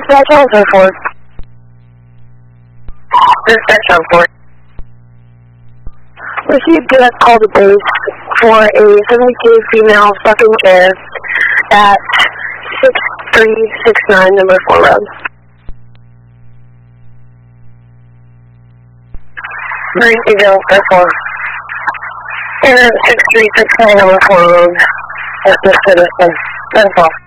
Dispatch on 4. Dispatch on 4. Received a call to base for a 72 female sucking air at 6369 number 4 road. Marine Eagle 4. And 6369 number 4 road at the citizen. 10-12.